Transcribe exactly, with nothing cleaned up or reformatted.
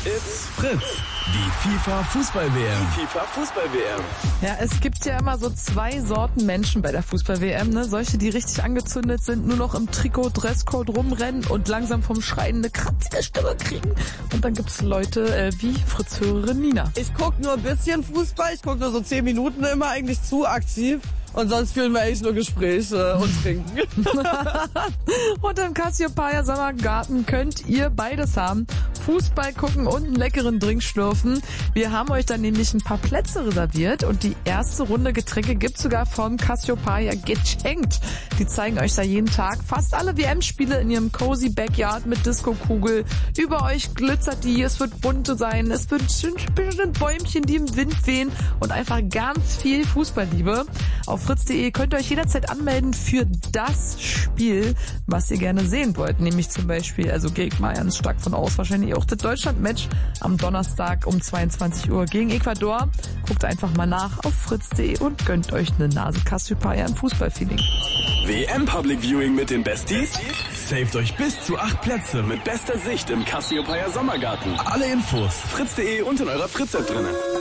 It's Fritz. Die FIFA Fußball-W M. Die FIFA Fußball-W M. Ja, es gibt ja immer so zwei Sorten Menschen bei der Fußball-W M, ne? Solche, die richtig angezündet sind, nur noch im Trikot, Dresscode rumrennen und langsam vom Schreien eine kratzige Stimme kriegen. Und dann gibt's Leute äh, wie Fritz-Hörerin Nina. Ich guck nur ein bisschen Fußball, ich guck nur so zehn Minuten immer eigentlich zu aktiv. Und sonst führen wir eigentlich nur Gespräche und trinken. Und im Cassiopeia Sommergarten könnt ihr beides haben. Fußball gucken und einen leckeren Drink schlürfen. Wir haben euch dann nämlich ein paar Plätze reserviert und die erste Runde Getränke gibt's sogar vom Cassiopeia geschenkt. Die zeigen euch da jeden Tag fast alle W M-Spiele in ihrem cozy Backyard mit Disco-Kugel. Über euch glitzert die, es wird bunt sein, es wird schöne Bäumchen, die im Wind wehen und einfach ganz viel Fußballliebe. Auf fritz punkt de könnt ihr euch jederzeit anmelden für das Spiel, was ihr gerne sehen wollt. Nämlich zum Beispiel, also gehe ich mal ganz stark von aus, wahrscheinlich auch das Deutschland-Match am Donnerstag um zweiundzwanzig Uhr gegen Ecuador. Guckt einfach mal nach auf fritz punkt de und gönnt euch eine Nase Cassiopeia im Fußballfeeling. W M Public Viewing mit den Besties? Saved euch bis zu acht Plätze mit bester Sicht im Cassiopeia Sommergarten. Alle Infos fritz punkt de und in eurer Fritz-App drinne.